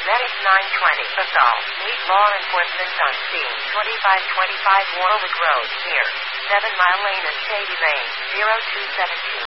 Medic 920. Assault. Meet law enforcement on scene. 2525 Warwick Road, near 7 Mile Lane and Shady Lane. 0272.